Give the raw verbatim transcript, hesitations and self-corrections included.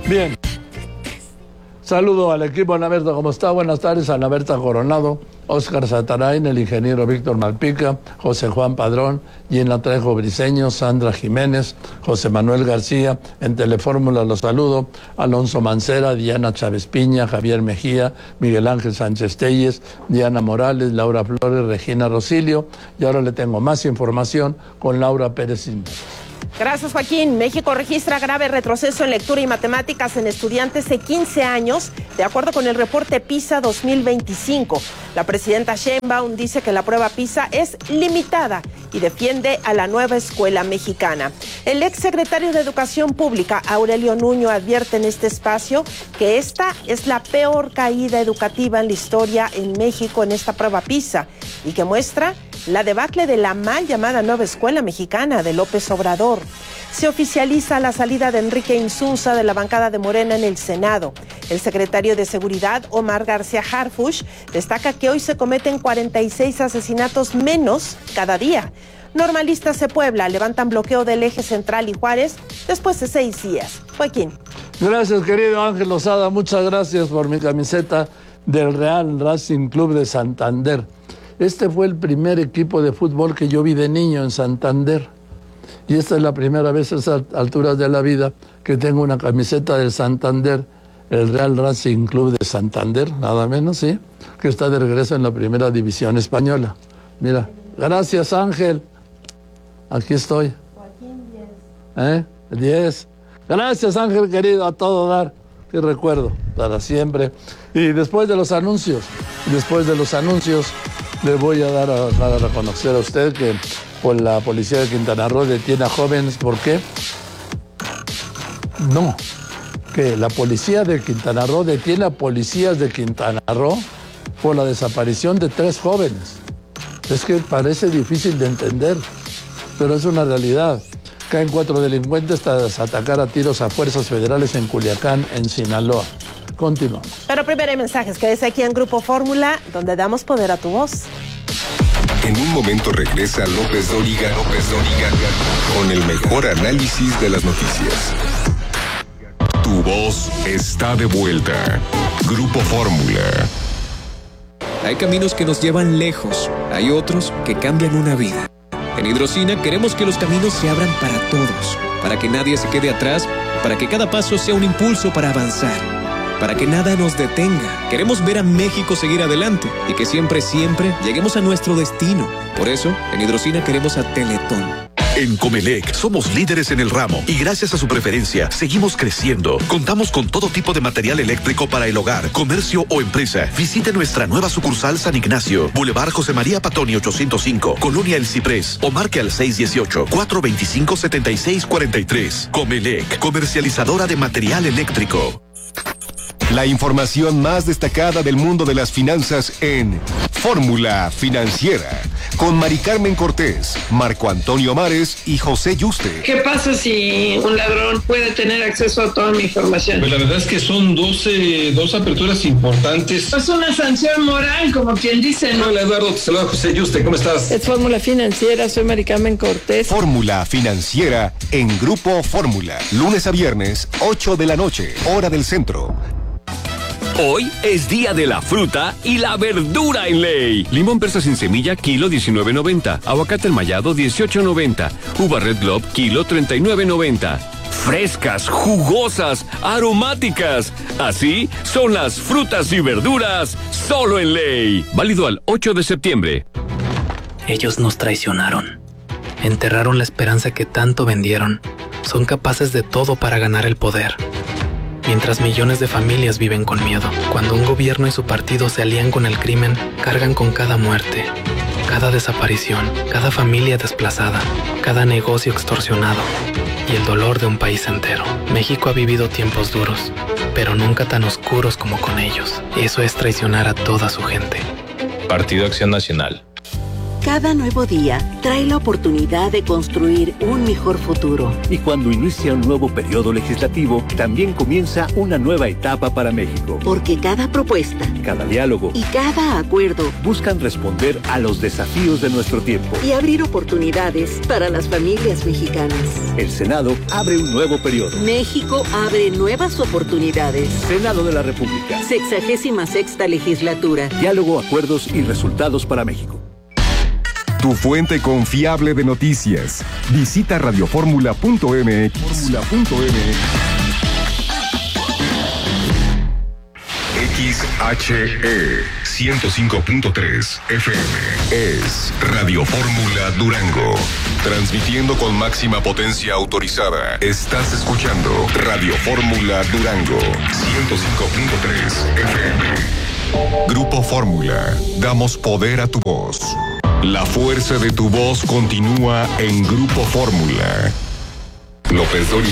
Bien. Saludo al equipo. Ana Berta, ¿cómo está? Buenas tardes. Ana Berta Coronado, Óscar Satarain, el ingeniero Víctor Malpica, José Juan Padrón, Gina Trejo Briceño, Sandra Jiménez, José Manuel García. En Telefórmula los saludo. Alonso Mancera, Diana Chávez Piña, Javier Mejía, Miguel Ángel Sánchez Telles, Diana Morales, Laura Flores, Regina Rosilio. Y ahora le tengo más información con Laura Pérez. Gracias, Joaquín. México registra grave retroceso en lectura y matemáticas en estudiantes de quince años, de acuerdo con el reporte PISA dos mil veinticinco. La presidenta Sheinbaum dice que la prueba PISA es limitada y defiende a la nueva escuela mexicana. El exsecretario de Educación Pública, Aurelio Nuño, advierte en este espacio que esta es la peor caída educativa en la historia en México en esta prueba PISA y que muestra la debacle de la mal llamada nueva escuela mexicana de López Obrador. Se oficializa la salida de Enrique Insunza de la bancada de Morena en el Senado. El secretario de Seguridad, Omar García Harfuch, destaca que hoy se cometen cuarenta y seis asesinatos menos cada día. Normalistas de Puebla levantan bloqueo del eje central y Juárez después de seis días. Joaquín. Gracias, querido Ángel Lozada. Muchas gracias por mi camiseta del Real Racing Club de Santander. Este fue el primer equipo de fútbol que yo vi de niño en Santander. Y esta es la primera vez a estas alturas de la vida que tengo una camiseta del Santander, el Real Racing Club de Santander, nada menos, ¿sí? Que está de regreso en la primera división española. Mira, gracias, Ángel. Aquí estoy. Joaquín, diez. ¿Eh? diez. Gracias, Ángel, querido, a todo dar. Qué recuerdo, para siempre. Y después de los anuncios, después de los anuncios, le voy a dar a, a reconocer a usted que pues, la policía de Quintana Roo detiene a jóvenes. ¿Por qué? No, que la policía de Quintana Roo detiene a policías de Quintana Roo por la desaparición de tres jóvenes. Es que parece difícil de entender, pero es una realidad. Caen cuatro delincuentes tras atacar a tiros a fuerzas federales en Culiacán, en Sinaloa. Continuamos. Pero primero hay mensajes. Quédese aquí en Grupo Fórmula, donde damos poder a tu voz. En un momento regresa López Dóriga, López Dóriga, con el mejor análisis de las noticias. Tu voz está de vuelta. Grupo Fórmula. Hay caminos que nos llevan lejos. Hay otros que cambian una vida. En Hidrocina queremos que los caminos se abran para todos, para que nadie se quede atrás, para que cada paso sea un impulso para avanzar, para que nada nos detenga. Queremos ver a México seguir adelante y que siempre, siempre lleguemos a nuestro destino. Por eso, en Hidrocina queremos a Teletón. En Comelec somos líderes en el ramo y gracias a su preferencia seguimos creciendo. Contamos con todo tipo de material eléctrico para el hogar, comercio o empresa. Visite nuestra nueva sucursal San Ignacio, Boulevard José María Patoni ochocientos cinco, Colonia El Ciprés, o marque al seis uno ocho, cuatro dos cinco, siete seis cuatro tres. Comelec, comercializadora de material eléctrico. La información más destacada del mundo de las finanzas en Fórmula Financiera, con Mari Carmen Cortés, Marco Antonio Mares y José Yuste. ¿Qué pasa si un ladrón puede tener acceso a toda mi información? Pues la verdad es que son doce, dos aperturas importantes. Es una sanción moral, como quien dice, ¿no? Hola, Eduardo, te saluda José Yuste, ¿cómo estás? Es Fórmula Financiera, soy Mari Carmen Cortés. Fórmula Financiera en Grupo Fórmula, lunes a viernes, ocho de la noche, hora del centro. Hoy es día de la fruta y la verdura en Ley. Limón persa sin semilla, kilo diecinueve noventa. Aguacate enmayado, dieciocho noventa. Uva Red Globe, kilo treinta y nueve noventa. Frescas, jugosas, aromáticas. Así son las frutas y verduras solo en Ley. Válido al ocho de septiembre. Ellos nos traicionaron. Enterraron la esperanza que tanto vendieron. Son capaces de todo para ganar el poder. Mientras millones de familias viven con miedo. Cuando un gobierno y su partido se alían con el crimen, cargan con cada muerte, cada desaparición, cada familia desplazada, cada negocio extorsionado y el dolor de un país entero. México ha vivido tiempos duros, pero nunca tan oscuros como con ellos. Eso es traicionar a toda su gente. Partido Acción Nacional. Cada nuevo día trae la oportunidad de construir un mejor futuro. Y cuando inicia un nuevo periodo legislativo, también comienza una nueva etapa para México. Porque cada propuesta, cada diálogo y cada acuerdo buscan responder a los desafíos de nuestro tiempo y abrir oportunidades para las familias mexicanas. El Senado abre un nuevo periodo. México abre nuevas oportunidades. Senado de la República. Sexagésima sexta legislatura. Diálogo, acuerdos y resultados para México. Tu fuente confiable de noticias. Visita radioformula punto m x. X H E ciento cinco punto tres F M es Radio Fórmula Durango. Transmitiendo con máxima potencia autorizada. Estás escuchando Radio Fórmula Durango ciento cinco punto tres F M. Grupo Fórmula. Damos poder a tu voz. La fuerza de tu voz continúa en Grupo Fórmula. López Dóriga.